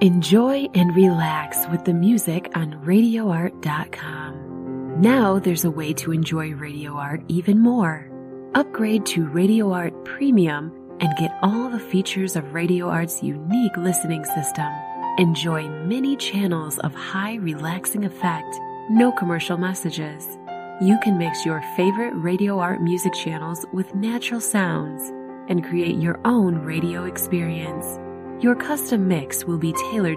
Enjoy and relax with the music on RadioArt.com. Now there's a way to enjoy Radio Art even more. Upgrade to Radio Art Premium and get all the features of Radio Art's unique listening system. Enjoy many channels of high relaxing effect, no commercial messages. You can mix your favorite Radio Art music channels with natural sounds and create your own radio experience. Your custom mix will be tailored